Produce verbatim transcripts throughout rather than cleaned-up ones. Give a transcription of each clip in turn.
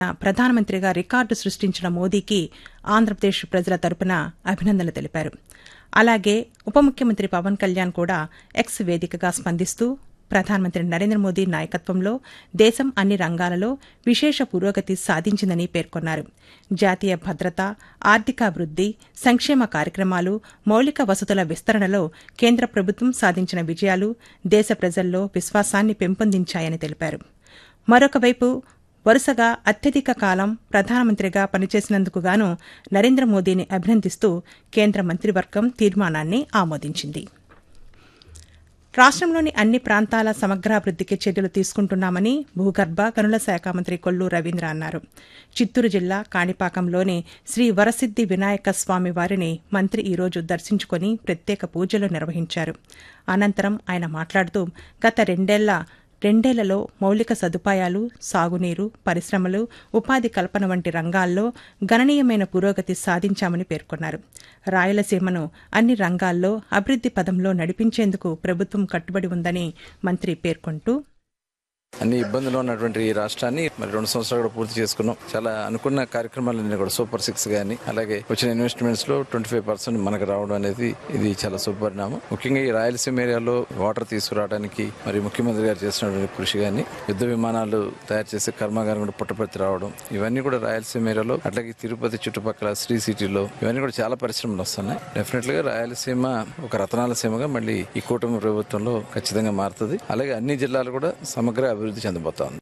ప్రధానమంత్రిగా రికార్డు సృష్టించిన మోదీకి ఆంధ్రప్రదేశ్ ప్రజల తరపున అభినందనలు తెలిపారు. అలాగే ఉప ముఖ్యమంత్రి పవన్ కళ్యాణ్ కూడా ఎక్స్ వేదికగా స్పందిస్తూ ప్రధానమంత్రి నరేంద్ర మోదీ నాయకత్వంలో దేశం అన్ని రంగాలలో విశేష పురోగతి సాధించిందని పేర్కొన్నారు. జాతీయ భద్రత, ఆర్థికాభివృద్ది, సంక్షేమ కార్యక్రమాలు, మౌలిక వసతుల విస్తరణలో కేంద్ర ప్రభుత్వం సాధించిన విజయాలు దేశ ప్రజల్లో విశ్వాసాన్ని పెంపొందించాయని తెలిపారు. మరొకవైపు వరుసగా అత్యధిక కాలం ప్రధానమంత్రిగా పనిచేసినందుకు గాను నరేంద్ర మోదీని అభినందిస్తూ కేంద్ర మంత్రివర్గం తీర్మానాన్ని ఆమోదించింది. రాష్టంలోని అన్ని ప్రాంతాల సమగ్రాభివృద్దికి చర్యలు తీసుకుంటున్నామని భూగర్భ గనుల శాఖ మంత్రి కొల్లు రవీంద్ర అన్నారు. చిత్తూరు జిల్లా కాణిపాకంలోని శ్రీ వరసిద్ది వినాయక స్వామి వారిని మంత్రి ఈరోజు దర్శించుకుని ప్రత్యేక పూజలు నిర్వహించారు. అనంతరం ఆయన మాట్లాడుతూ గత రెండేళ్ల రెండేళ్లలో మౌలిక సదుపాయాలు, సాగునీరు, పరిశ్రమలు, ఉపాధి కల్పన వంటి రంగాల్లో గణనీయమైన పురోగతి సాధించామని పేర్కొన్నారు. రాయలసీమను అన్ని రంగాల్లో అభివృద్ది పదంలో నడిపించేందుకు ప్రభుత్వం కట్టుబడి ఉందని మంత్రి పేర్కొంటూ అన్ని ఇబ్బందులు ఉన్నటువంటి ఈ రాష్ట్రాన్ని మరి రెండు సంవత్సరాలు కూడా పూర్తి చేసుకున్నాం. చాలా అనుకున్న కార్యక్రమాలన్నీ కూడా సూపర్ సిక్స్ గానీ అలాగే వచ్చిన ఇన్వెస్ట్మెంట్స్ లో ట్వంటీ ఫైవ్ పర్సెంట్ మనకు రావడం అనేది ఇది చాలా శుభపరిణామం. ముఖ్యంగా ఈ రాయలసీమ ఏరియాలో వాటర్ తీసుకురావడానికి మరి ముఖ్యమంత్రి గారు చేసినటువంటి కృషి గానీ, యుద్ధ విమానాలు తయారు చేసే కర్మాగారం కూడా పుట్టపర్తి రావడం, ఇవన్నీ కూడా రాయలసీమ ఏరియాలో అట్లాగే తిరుపతి చుట్టుపక్కల శ్రీ సిటీలో ఇవన్నీ కూడా చాలా పరిశ్రమలు వస్తున్నాయి. డెఫినెట్ గా రాయలసీమ ఒక రతనాల సీమగా మళ్ళీ ఈ కూటమి ప్రభుత్వంలో ఖచ్చితంగా మారుతుంది. అలాగే అన్ని జిల్లాలు కూడా సమగ్ర అభివృద్ధి చెందబోతోంది.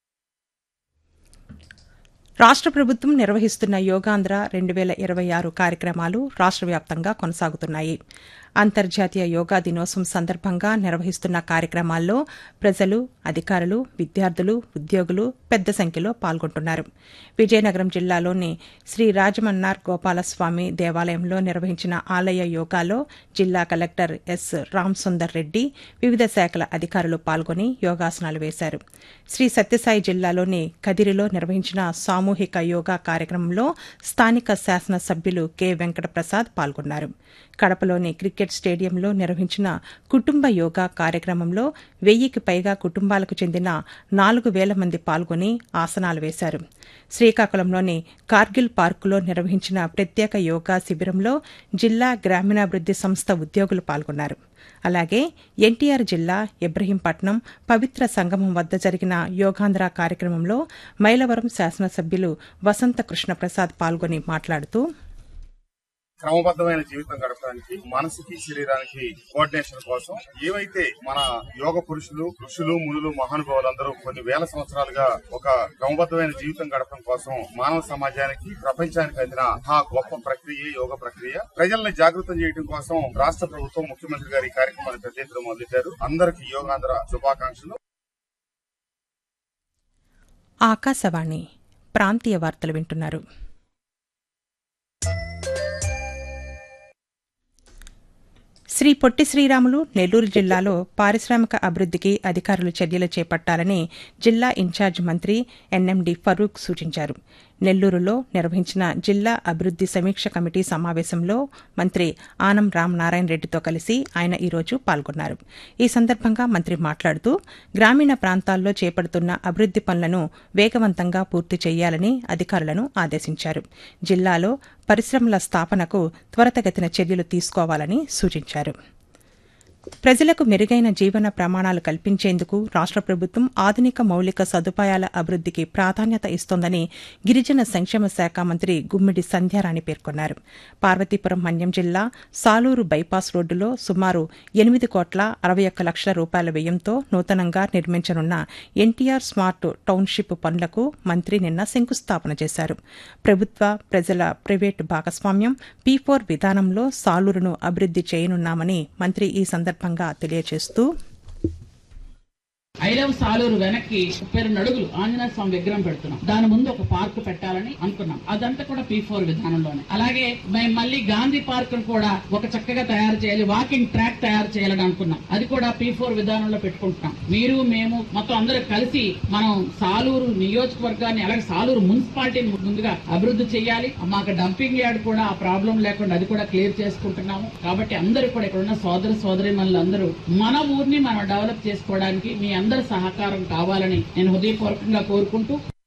రాష్ట్ర ప్రభుత్వం నిర్వహిస్తున్న యోగాంధ్ర రెండు వేల ఇరవై ఆరు కార్యక్రమాలు రాష్ట్ర వ్యాప్తంగా కొనసాగుతున్నాయి. అంతర్జాతీయ యోగా దినోత్సవం సందర్భంగా నిర్వహిస్తున్న కార్యక్రమాల్లో ప్రజలు, అధికారులు, విద్యార్థులు, ఉద్యోగులు పెద్ద సంఖ్యలో పాల్గొంటున్నారు. విజయనగరం జిల్లాలోని శ్రీ రాజమన్నార్ గోపాలస్వామి దేవాలయంలో నిర్వహించిన ఆలయ యోగాలో జిల్లా కలెక్టర్ ఎస్ రామసుందర్ రెడ్డి, వివిధ శాఖల అధికారులు పాల్గొని యోగాసనాలు వేశారు. శ్రీ సత్యసాయి జిల్లాలోని కదిరిలో నిర్వహించిన సామూహిక యోగా కార్యక్రమంలో స్థానిక శాసనసభ్యులు కె వెంకటప్రసాద్ పాల్గొన్నారు. కడపలోని క్రికెట్ స్టేడియంలో నిర్వహించిన కుటుంబ యోగా కార్యక్రమంలో వెయ్యికి పైగా కుటుంబాలకు చెందిన నాలుగు వేల మంది పాల్గొని ఆసనాలు వేశారు. శ్రీకాకుళంలోని కార్గిల్ పార్కులో నిర్వహించిన ప్రత్యేక యోగా శిబిరంలో జిల్లా గ్రామీణాభివృద్ది సంస్థ ఉద్యోగులు పాల్గొన్నారు. అలాగే ఎన్టీఆర్ జిల్లా ఇబ్రహీంపట్నం పవిత్ర సంగమం వద్ద జరిగిన యోగాంధ్ర కార్యక్రమంలో మైలవరం శాసనసభ్యులు వసంత కృష్ణప్రసాద్ పాల్గొని మాట్లాడుతూ క్రమబద్దమైన జీవితం గడపడానికి మనసుకి శరీరానికి కోఆర్డినేషన్ కోసం ఏవైతే మన యోగ పురుషులు ఋషులు మునులు మహానుభావులందరూ కొన్ని వేల సంవత్సరాలుగా ఒక క్రమబద్దమైన జీవితం గడపడం కోసం మానవ సమాజానికి ప్రపంచానికి అందిన ఆ గొప్ప ప్రక్రియ యోగ ప్రక్రియ ప్రజల్ని జాగృతం చేయడం కోసం రాష్ట్ర ప్రభుత్వం ముఖ్యమంత్రి గారు ఈ కార్యక్రమాన్ని పెద్ద ఎత్తున మొదలెట్టారు. అందరికీ యోగాంధ్ర శుభాకాంక్షలు. ఆకాశవాణి ప్రాంతీయ వార్తలు వింటున్నారు. శ్రీ పొట్టి శ్రీరాములు నెల్లూరు జిల్లాలో పారిశ్రామిక అభివృద్దికి అధికారులు చర్యలు చేపట్టాలని జిల్లా ఇన్ఛార్జ్ మంత్రి ఎన్ఎండి ఫరూక్ సూచించారు. నెల్లూరులో నిర్వహించిన జిల్లా అభివృద్ది సమీక్ష కమిటీ సమావేశంలో మంత్రి ఆనం రామనారాయణ రెడ్డితో కలిసి ఆయన ఈరోజు పాల్గొన్నారు. ఈ సందర్భంగా మంత్రి మాట్లాడుతూ గ్రామీణ ప్రాంతాల్లో చేపడుతున్న అభివృద్ది పనులను వేగవంతంగా పూర్తి చేయాలని అధికారులను ఆదేశించారు. జిల్లాలో పరిశ్రమల స్థాపనకు త్వరితగతిన చర్యలు తీసుకోవాలని సూచించారు. ప్రజలకు మెరుగైన జీవన ప్రమాణాలు కల్పించేందుకు రాష్ట్ర ప్రభుత్వం ఆధునిక మౌలిక సదుపాయాల అభివృద్దికి ప్రాధాన్యత ఇస్తోందని గిరిజన సంక్షేమ శాఖ మంత్రి గుమ్మిడి సంధ్యారాణి పేర్కొన్నారు. పార్వతీపురం మన్యం జిల్లా సాలూరు బైపాస్ రోడ్డులో సుమారు ఎనిమిది కోట్ల అరవై ఒక్క లక్షల రూపాయల వ్యయంతో నూతనంగా నిర్మించనున్న ఎన్టీఆర్ స్మార్ట్ టౌన్షిప్ పనులకు మంత్రి నిన్న శంకుస్థాపన చేశారు. ప్రభుత్వ ప్రజల ప్రైవేటు భాగస్వామ్యం పీ ఫోర్ విధానంలో సాలూరును అభివృద్ది చేయనున్నామని మంత్రి ఈ సందర్భంగా సందర్భంగా తెలియజేస్తూ ఐలవ్ సాలూరు వెనక్కి ముప్పై రెండు అడుగులు ఆంజనేయ స్వామి విగ్రహం పెడుతున్నాం. దాని ముందు ఒక పార్క్ పెట్టాలని అనుకున్నాం. అదంతా కూడా పీ ఫోర్ విధానంలోనే. అలాగే మేము మళ్ళీ గాంధీ పార్క్ కూడా ఒక చక్కగా తయారు చేయాలి, వాకింగ్ ట్రాక్ తయారు చేయాలని అనుకున్నాం. అది కూడా పీ ఫోర్ విధానంలో పెట్టుకుంటున్నాం. మీరు మేము మొత్తం అందరూ కలిసి మనం సాలూరు నియోజకవర్గాన్ని అలాగే సాలూరు మున్సిపాలిటీని ముందుగా అభివృద్ధి చేయాలి. మాకు డంపింగ్ యార్డ్ కూడా ఆ ప్రాబ్లం లేకుండా అది కూడా క్లియర్ చేసుకుంటున్నాము. కాబట్టి అందరూ కూడా ఇక్కడ ఉన్న సోదర సోదరి మనులందరూ మన ఊరిని మనం డెవలప్ చేసుకోవడానికి మీ అందరి సహకారం కావాలని నేను హృదయపూర్వకంగా కోరుకుంటూ